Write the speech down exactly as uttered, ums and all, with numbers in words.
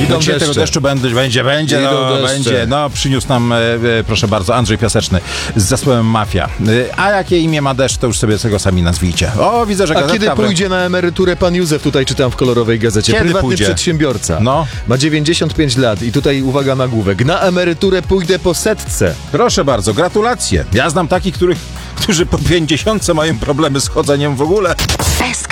Idą No dzisiaj tego deszcze. deszczu będzie, będzie, będzie, Idą no, deszcze. będzie. No, przyniósł nam, e, e, proszę bardzo, Andrzej Piaseczny z zespołem Mafia. E, a jakie imię ma deszcz, to już sobie tego sami nazwijcie. O, widzę, że A gazetka... kiedy pójdzie na emeryturę pan Józef, tutaj czytam w kolorowej gazecie. Kiedy Prywatny pójdzie? przedsiębiorca. No. Ma dziewięćdziesiąt pięć lat i tutaj uwaga nagłówek. Na emeryturę pójdę po setce. Proszę bardzo, gratulacje. Ja znam takich, których, którzy po pięćdziesiątce mają problemy z chodzeniem w ogóle. S K